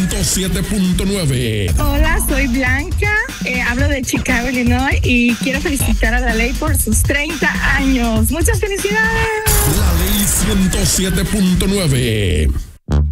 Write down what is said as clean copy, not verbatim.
107.9. Hola, soy Blanca, hablo de Chicago, Illinois y quiero felicitar a La Ley por sus 30 años. ¡Muchas felicidades! La Ley 107.9.